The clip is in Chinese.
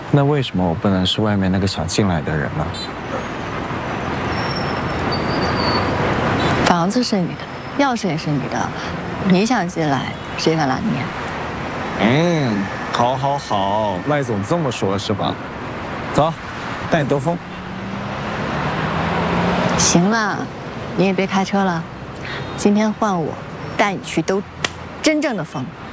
那为什么我不能是外面那个想进来的人呢？ 房子是你的，钥匙也是你的，你想进来，谁敢拦你？ 好，好，好，赖总这么说是吧？走，带你兜风。 行了，你也别开车了，今天换我带你去兜真正的风。